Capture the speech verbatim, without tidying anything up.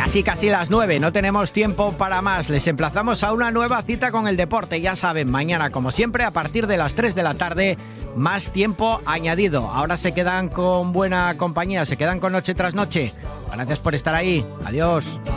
Casi casi las nueve, no tenemos tiempo para más. Les emplazamos a una nueva cita con el deporte. Ya saben, mañana como siempre a partir de las tres de la tarde, más tiempo añadido. Ahora se quedan con buena compañía, se quedan con Noche tras Noche. Gracias por estar ahí. Adiós.